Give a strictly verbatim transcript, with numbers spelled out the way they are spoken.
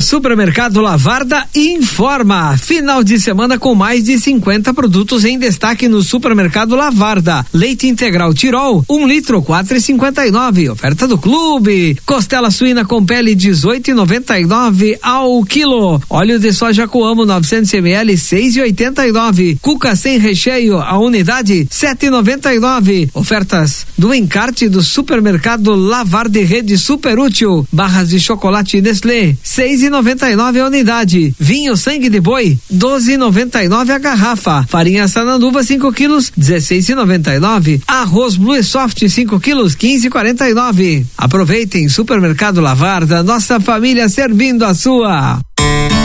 Supermercado Lavarda informa. Final de semana com mais de cinquenta produtos em destaque no Supermercado Lavarda. Leite integral Tirol, um litro, quatro e cinquenta e nove. Oferta do clube. Costela suína com pele, dezoito e noventa e nove ao quilo. Óleo de soja Coamo, novecentos mililitros, seis e oitenta e nove. Cuca sem recheio, a unidade, sete e noventa e nove. Ofertas do encarte do Supermercado Lavarda Rede Super Útil. Barras de chocolate Nestlé, seis e noventa e nove a unidade. Vinho sangue de boi, doze e noventa e nove a garrafa. Farinha Sananduva cinco quilos, dezesseis e noventa e nove. Arroz Blue Soft cinco quilos, quinze e quarenta e nove. Aproveitem, Supermercado Lavarda, nossa família servindo a sua.